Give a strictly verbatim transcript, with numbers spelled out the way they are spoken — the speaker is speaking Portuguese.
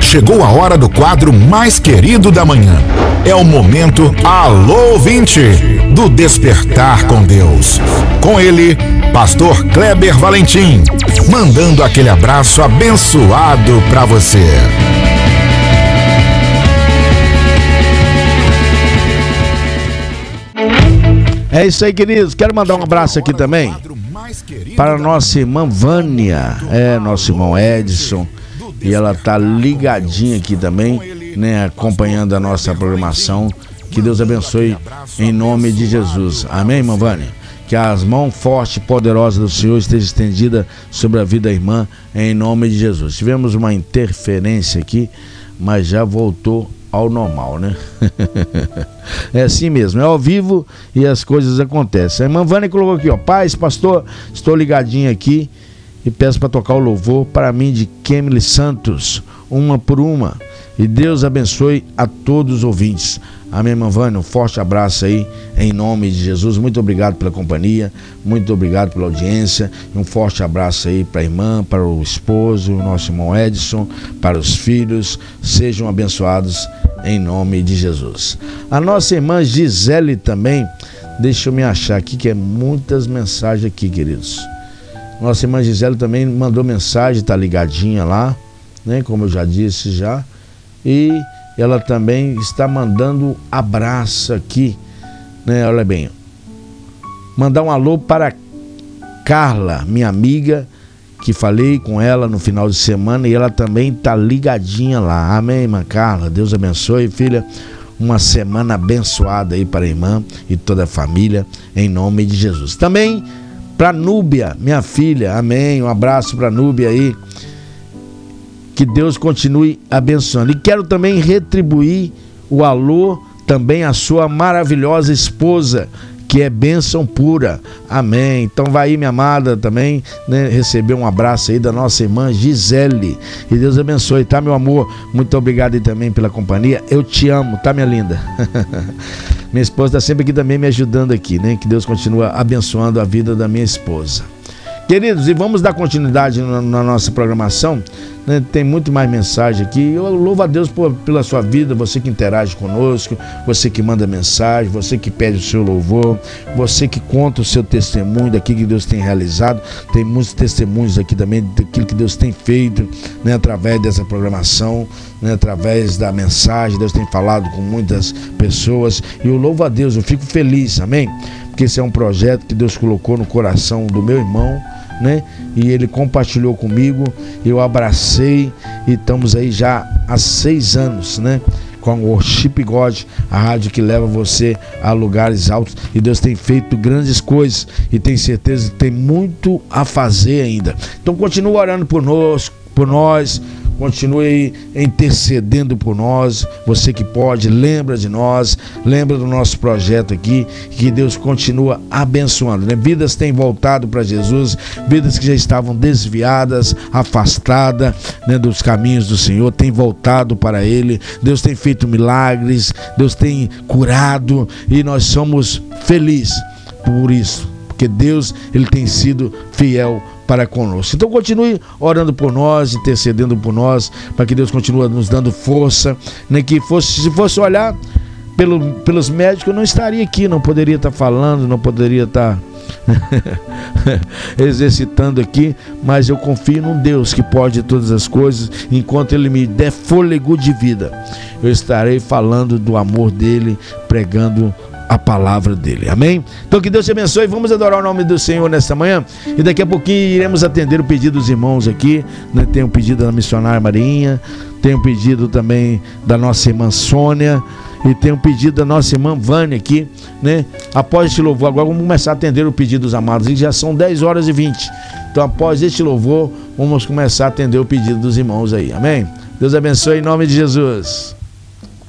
chegou a hora do quadro mais querido da manhã. É o momento Alô Ouvinte, do Despertar com Deus. Com ele, Pastor Kleber Valentim, mandando aquele abraço abençoado para você. É isso aí, queridos. Quero mandar um abraço aqui também para a nossa irmã Vânia, é, nosso irmão Edson, e ela tá ligadinha aqui também, né, acompanhando a nossa programação. Que Deus abençoe em nome de Jesus. Amém, irmã Vânia? Que as mãos fortes e poderosas do Senhor estejam estendidas sobre a vida da irmã, em nome de Jesus. Tivemos uma interferência aqui, mas já voltou ao normal, né? É assim mesmo, é ao vivo e as coisas acontecem. A irmã Vânia colocou aqui, ó: paz, pastor, estou ligadinho aqui e peço para tocar o louvor para mim de Kemily Santos, uma por uma. E Deus abençoe a todos os ouvintes. Amém, irmã Vânia, um forte abraço aí, em nome de Jesus. Muito obrigado pela companhia, muito obrigado pela audiência. Um forte abraço aí para a irmã, para o esposo, o nosso irmão Edson, para os filhos. Sejam abençoados em nome de Jesus. A nossa irmã Gisele também, deixa eu me achar aqui, que é muitas mensagens aqui, queridos. Nossa irmã Gisele também mandou mensagem, tá ligadinha lá, né, como eu já disse já. E ela também está mandando abraço aqui, né? Olha bem, mandar um alô para Carla, minha amiga, que falei com ela no final de semana, e ela também está ligadinha lá. Amém, irmã Carla? Deus abençoe, filha. Uma semana abençoada aí para a irmã e toda a família, em nome de Jesus. Também para Núbia, minha filha. Amém. Um abraço para Núbia aí. Que Deus continue abençoando. E quero também retribuir o alô também à sua maravilhosa esposa, que é bênção pura. Amém. Então vai aí, minha amada, também, né, receber um abraço aí da nossa irmã Gisele. E Deus abençoe, tá, meu amor? Muito obrigado aí também pela companhia. Eu te amo, tá, minha linda? Minha esposa está sempre aqui também me ajudando aqui, né? Que Deus continue abençoando a vida da minha esposa. Queridos, e vamos dar continuidade na, na nossa programação, né? Tem muito mais mensagem aqui. Eu louvo a Deus por, pela sua vida, você que interage conosco, você que manda mensagem, você que pede o seu louvor, você que conta o seu testemunho daquilo que Deus tem realizado. Tem muitos testemunhos aqui também daquilo que Deus tem feito, né? Através dessa programação, né? Através da mensagem. Deus tem falado com muitas pessoas e eu louvo a Deus, eu fico feliz, amém? Porque esse é um projeto que Deus colocou no coração do meu irmão, né? E ele compartilhou comigo, eu abracei e estamos aí já há seis anos, né? Com o Worship God, a rádio que leva você a lugares altos, e Deus tem feito grandes coisas e tem certeza que tem muito a fazer ainda. Então continue orando por nós, por nós. Continue intercedendo por nós. Você que pode, lembra de nós, lembra do nosso projeto aqui, que Deus continua abençoando, né? Vidas têm voltado para Jesus, vidas que já estavam desviadas, afastadas, né, dos caminhos do Senhor, têm voltado para Ele. Deus tem feito milagres, Deus tem curado, e nós somos felizes por isso, porque Deus, Ele tem sido fiel para conosco. Então continue orando por nós, intercedendo por nós, para que Deus continue nos dando força, né? Que fosse, se fosse olhar pelo, pelos médicos, eu não estaria aqui, não poderia estar falando, não poderia estar exercitando aqui, mas eu confio num Deus que pode todas as coisas. Enquanto Ele me der fôlego de vida, eu estarei falando do amor dEle, pregando a palavra dele, amém? Então que Deus te abençoe, vamos adorar o nome do Senhor nesta manhã, e daqui a pouquinho iremos atender o pedido dos irmãos aqui, né? Tem um pedido da missionária Marinha, tem um pedido também da nossa irmã Sônia, e tem um pedido da nossa irmã Vânia aqui, né? Após este louvor, agora vamos começar a atender o pedido dos amados, e já são dez horas e vinte, então após este louvor, vamos começar a atender o pedido dos irmãos aí, amém? Deus abençoe em nome de Jesus.